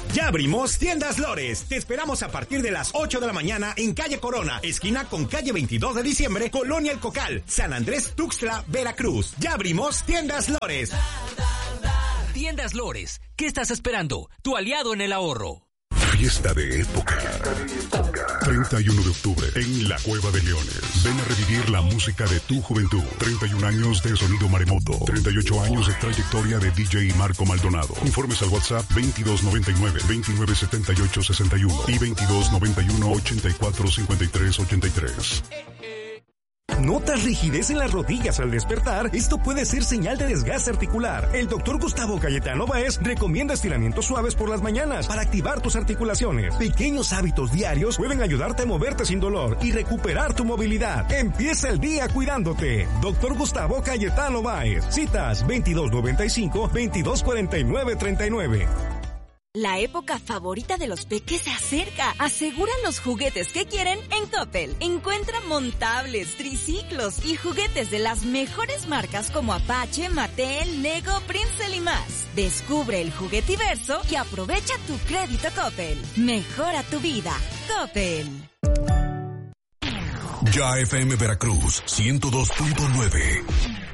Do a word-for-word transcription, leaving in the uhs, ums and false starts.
Ya abrimos Tiendas Lores. Te esperamos a partir de las ocho de la mañana en calle Corona, esquina con calle veintidós de diciembre, Colonia El Cocal, San Andrés Tuxtla, Veracruz. Ya abrimos Tiendas Lores. Tiendas Lores, ¿qué estás esperando? Tu aliado en el ahorro. Fiesta de época. treinta y uno de octubre en la Cueva de Leones. Ven a revivir la música de tu juventud. treinta y un años de sonido maremoto. treinta y ocho años de trayectoria de D J Marco Maldonado. Informes al WhatsApp veintidós noventa y nueve, veintinueve setenta y ocho sesenta y uno y veintidós noventa y uno ochenta y cuatro cincuenta y tres ochenta y tres. ¿Notas rigidez en las rodillas al despertar? Esto puede ser señal de desgaste articular. El doctor Gustavo Cayetano Báez recomienda estiramientos suaves por las mañanas para activar tus articulaciones. Pequeños hábitos diarios pueden ayudarte a moverte sin dolor y recuperar tu movilidad. Empieza el día cuidándote. Doctor Gustavo Cayetano Báez. Citas veintidós noventa y cinco, veintidós cuarenta y nueve treinta y nueve. La época favorita de los peques se acerca. Asegura los juguetes que quieren en Coppel. Encuentra montables, triciclos y juguetes de las mejores marcas como Apache, Mattel, Lego, Princeton y más. Descubre el juguetiverso y aprovecha tu crédito Coppel. Mejora tu vida. Coppel. Ya F M Veracruz ciento dos punto nueve.